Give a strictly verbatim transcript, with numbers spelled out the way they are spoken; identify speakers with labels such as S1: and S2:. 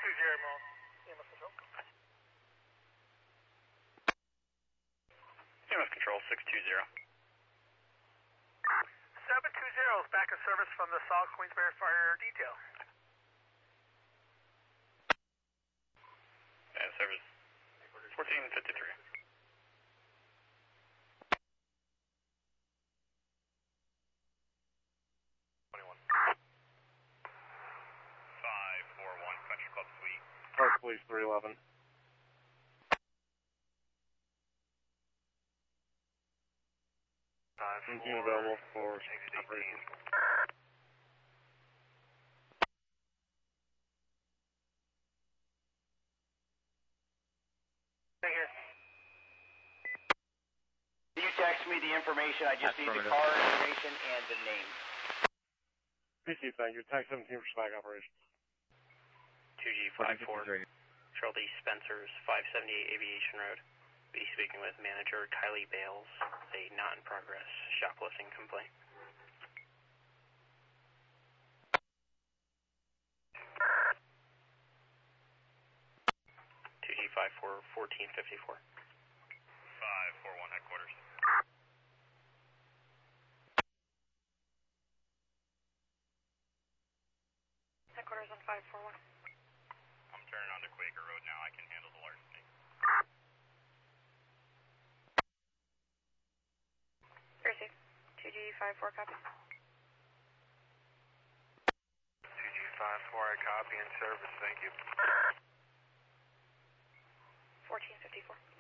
S1: two zero, E M S Control.
S2: E M S Control, six two zero.
S1: seven two zero is back in service from the South Queensbury Fire Detail.
S2: And service fourteen fifty-three.
S3: twenty-one.
S2: five four one, Country Club Suite.
S3: Park Police three eleven.
S2: five
S3: Routine available for operation.
S1: Thank you.
S4: Can you text me the information? I just need the car information and the name.
S3: P C, thank you. Tax seventeen for SPAC operations.
S2: two G five four, Charlie Spencer's, five seventy-eight Aviation Road. Be speaking with manager Kylie Bales, a non-progress shoplifting complaint. two G five four, fourteen fifty-four. five four one headquarters.
S5: Headquarters on five four one.
S2: I'm turning onto Quaker Road now. I can handle the larceny.
S5: Received. two G five four copy.
S2: two G five four, I copy in service. Thank you.
S5: fourteen fifty-four.